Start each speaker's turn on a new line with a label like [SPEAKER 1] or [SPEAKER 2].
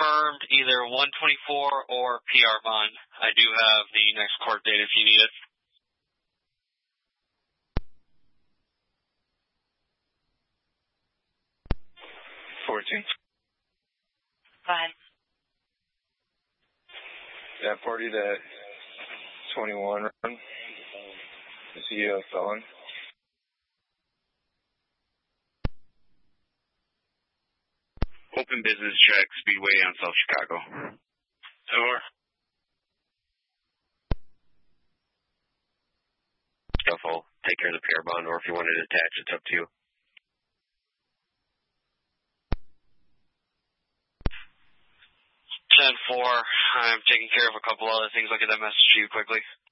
[SPEAKER 1] confirmed either 124 or PR bond. I do have the next court date if you need it.
[SPEAKER 2] Go ahead.
[SPEAKER 3] Yeah, 40 to 21 run. Is he a felon?
[SPEAKER 4] Open business check, Speedway on South Chicago.
[SPEAKER 1] Over.
[SPEAKER 5] Scuffle, take care of the PR bond, or if you wanted to attach, it's up to you.
[SPEAKER 1] 10-4. I'm taking care of a couple other things. I'll get that message to you quickly.